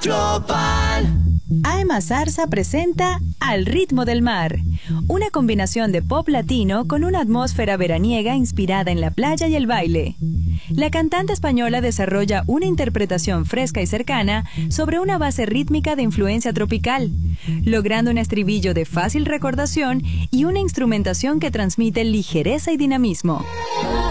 Global. AEMA Zarza presenta Al ritmo del mar, una combinación de pop latino con una atmósfera veraniega inspirada en la playa y el baile. La cantante española desarrolla una interpretación fresca y cercana sobre una base rítmica de influencia tropical, logrando un estribillo de fácil recordación y una instrumentación que transmite ligereza y dinamismo.